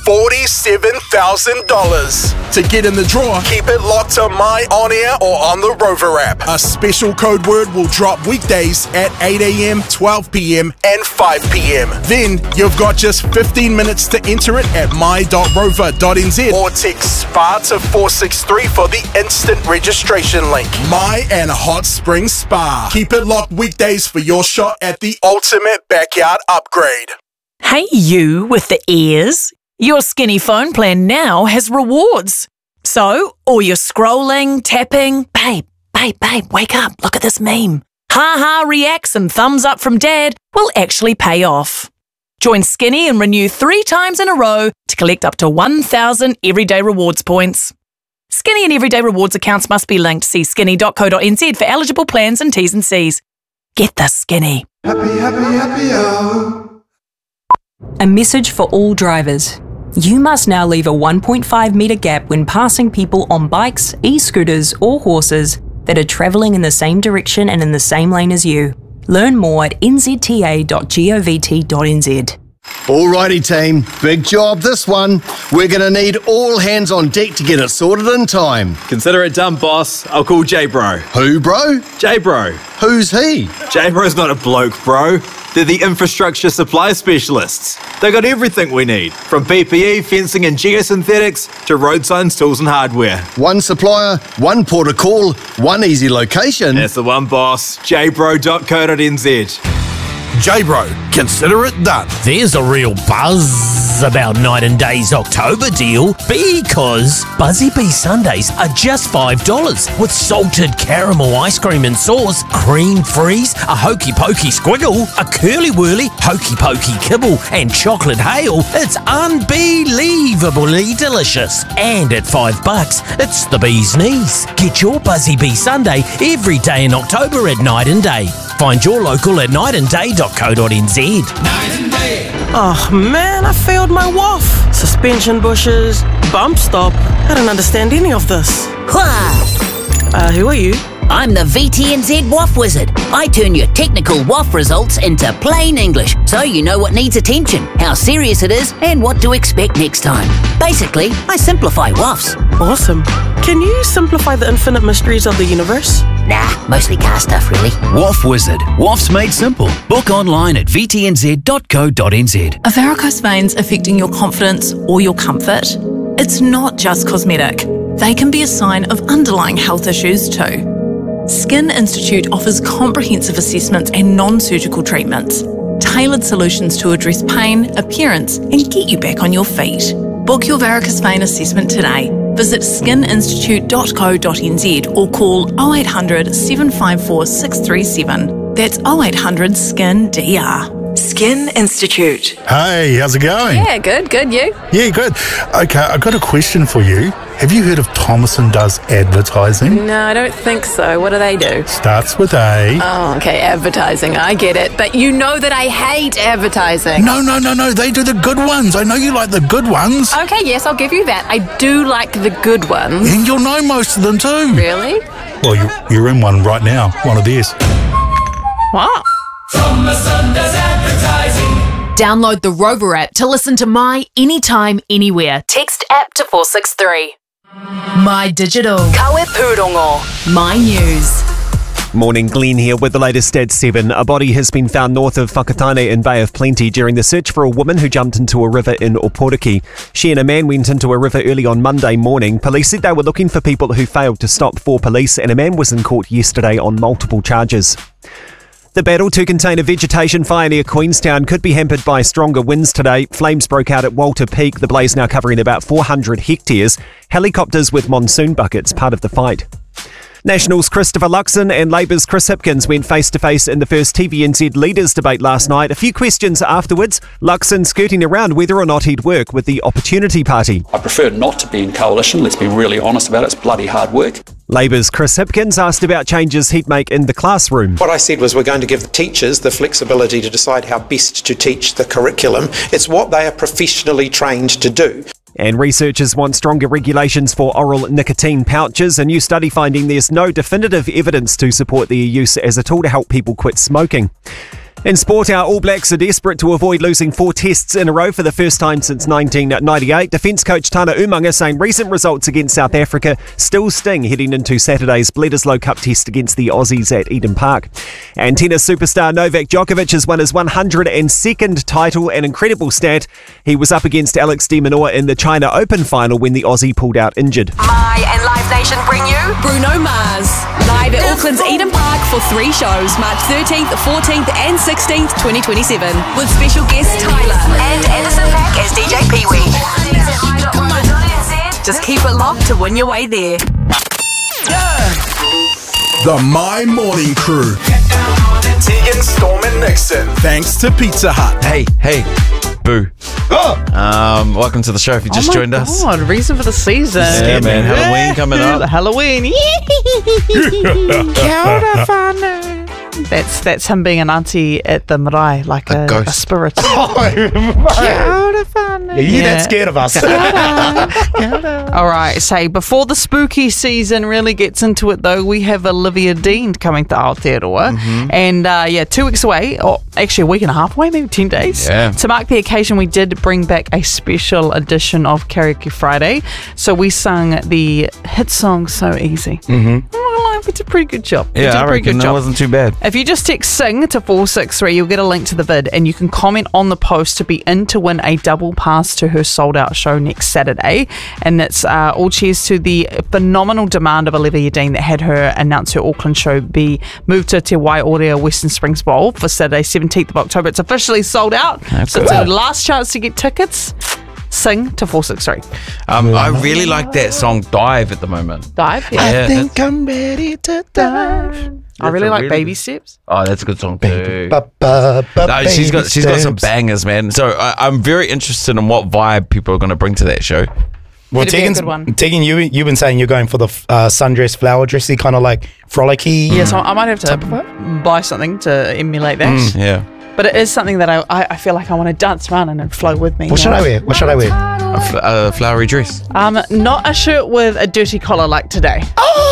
$47,000. To get in the draw, keep it locked to My On Air or on the Rover app. A special code word will drop weekdays at 8 a.m, 12 p.m, and 5 p.m. Then you've got just 15 minutes to enter it at my.rover.nz or text SPA to 463 for the instant registration link. My and Hot Springs Spa. Keep it locked weekdays for your shot at the ultimate backyard upgrade. Hey, you with the ears. Your Skinny phone plan now has rewards. So, all your scrolling, tapping, babe, wake up, look at this meme. Ha reacts and thumbs up from dad will actually pay off. Join Skinny and renew 3 times in a row to collect up to 1,000 Everyday Rewards points. Skinny and Everyday Rewards accounts must be linked. See skinny.co.nz for eligible plans and T's and C's. Get the Skinny. Happy. A message for all drivers. You must now leave a 1.5 metre gap when passing people on bikes, e-scooters or horses that are travelling in the same direction and in the same lane as you. Learn more at nzta.govt.nz. Alrighty team, big job this one. We're going to need all hands on deck to get it sorted in time. Consider it done, boss. I'll call J-Bro. Who, bro? J-Bro. Who's he? J-Bro's not a bloke, bro. They're the infrastructure supply specialists. They got everything we need, from PPE, fencing and geosynthetics to road signs, tools and hardware. One supplier, one port of call, one easy location. That's the one, boss. jbro.co.nz. J-Bro, consider it done. There's a real buzz about Night and Day's October deal because Buzzy Bee Sundays are just $5 with salted caramel ice cream and sauce, cream freeze, a hokey pokey squiggle, a curly whirly hokey pokey kibble and chocolate hail. It's unbelievably delicious. And at $5, it's the bee's knees. Get your Buzzy Bee Sunday every day in October at Night and Day. Find your local at nightandday.co.nz. Oh man, I failed my WAF. Suspension bushes, bump stop. I don't understand any of this. Who are you? I'm the VTNZ WAF Wizard. I turn your technical WAF results into plain English so you know what needs attention, how serious it is, and what to expect next time. Basically, I simplify WAFs. Awesome. Can you simplify the infinite mysteries of the universe? Nah, mostly car stuff, really. WAF Wizard. WAFs made simple. Book online at vtnz.co.nz. Are varicose veins affecting your confidence or your comfort? It's not just cosmetic. They can be a sign of underlying health issues too. Skin Institute offers comprehensive assessments and non-surgical treatments, tailored solutions to address pain, appearance, and get you back on your feet. Book your varicose vein assessment today. Visit skininstitute.co.nz or call 0800 754 637. That's 0800 SKIN-DR. Skin Institute. Hey, how's it going? Yeah, good, you? Yeah, good. Okay, I've got a question for you. Have you heard of Thomason Does Advertising? No, I don't think so. What do they do? Starts with A. Oh, okay, advertising. I get it. But you know that I hate advertising. No. They do the good ones. I know you like the good ones. Okay, yes, I'll give you that. I do like the good ones. And you'll know most of them too. Really? Well, you're in one right now. One of theirs. What? Thomason Does Advertising. Download the Rover app to listen to My Anytime, Anywhere. Text app to 463. My Digital. Kawe Purongo. My News. Morning, Glenn here with the latest at 7. A body has been found north of Whakatane in Bay of Plenty during the search for a woman who jumped into a river in Oporiki. She and a man went into a river early on Monday morning. Police said they were looking for people who failed to stop for police, and a man was in court yesterday on multiple charges. The battle to contain a vegetation fire near Queenstown could be hampered by stronger winds today. Flames broke out at Walter Peak, the blaze now covering about 400 hectares. Helicopters with monsoon buckets part of the fight. Nationals' Christopher Luxon and Labour's Chris Hipkins went face-to-face in the first TVNZ leaders debate last night. A few questions afterwards, Luxon skirting around whether or not he'd work with the Opportunity Party. I prefer not to be in coalition, let's be really honest about it, it's bloody hard work. Labour's Chris Hipkins asked about changes he'd make in the classroom. What I said was we're going to give the teachers the flexibility to decide how best to teach the curriculum. It's what they are professionally trained to do. And researchers want stronger regulations for oral nicotine pouches. A new study finding there's no definitive evidence to support their use as a tool to help people quit smoking. In sport, our All Blacks are desperate to avoid losing 4 tests in a row for the first time since 1998. Defence coach Tana Umaga saying recent results against South Africa still sting heading into Saturday's Bledisloe Cup test against the Aussies at Eden Park. And tennis superstar Novak Djokovic has won his 102nd title, an incredible stat. He was up against Alex de Minaur in the China Open final when the Aussie pulled out injured. My and Live Nation bring you Bruno Mars, live at Auckland's Eden Park for 3 shows, March 13th, 14th and 16th, 2027, with special guests Tyler and Anderson Paak as DJ Pee-wee. Just keep it locked to win your way there. The My Morning Crew. Tegan, Storm and Nixon. Thanks to Pizza Hut. Hey, boo. Welcome to the show if you just joined us. God, reason for the season. Yeah, man. Halloween coming up. Halloween. Kia ora whānau. That's him being an auntie at the marae, like a ghost. A spirit. You're that scared of us. All right, so before the spooky season really gets into it, though, we have Olivia Dean coming to Aotearoa. And 2 weeks away, or actually a week and a half away, maybe 10 days. Yeah. To mark the occasion, we did bring back a special edition of Karaoke Friday. So we sung the hit song So Easy. We did a pretty good job. Yeah, I reckon that wasn't too bad. If you just text SING to 463, you'll get a link to the vid and you can comment on the post to be in to win a double pass to her sold out show next Saturday. And it's all cheers to the phenomenal demand of Olivia Dean that had her announce her Auckland show be moved to Te Waiora Western Springs Bowl for Saturday 17th of October. It's officially sold out. So it's the last chance to get tickets. SING to 463. I really like that song Dive at the moment. Dive? Yeah. I think I'm ready to dive. I really like Baby Steps. Oh, that's a good song too. No, she's got some bangers, man. So I'm very interested in what vibe people are going to bring to that show. Well, Tegan, you've been saying you're going for the sundress, flower dressy, kind of like frolicky. Yeah, so I might have to buy something to emulate that. Yeah. But it is something that I feel like I want to dance around and flow with me. What should I wear? A flowery dress. Not a shirt with a dirty collar like today.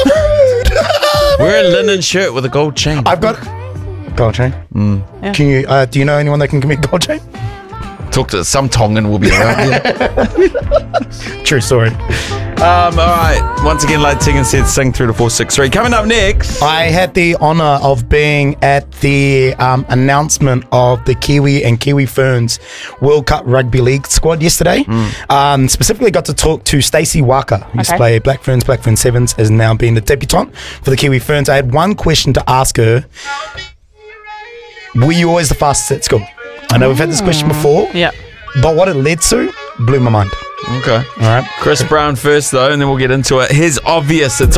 Oh, rude! Wear a linen shirt with a gold chain. I've got gold chain. Yeah. Can you? Do you know anyone that can give me a gold chain? Talk to some Tongan will be around here. True story. All right. Once again, like Tegan said, SING through to 463. Coming up next, I had the honour of being at the announcement of the Kiwi and Kiwi Ferns World Cup Rugby League squad yesterday. Specifically got to talk to Stacey Waka, who used to play Black Ferns Sevens, has now been the debutante for the Kiwi Ferns. I had one question to ask her. Were you always the fastest at school? I know we've had this question before. Yeah. But what it led to blew my mind. Okay. All right. Chris Brown first, though, and then we'll get into it. Here's Obvious. It's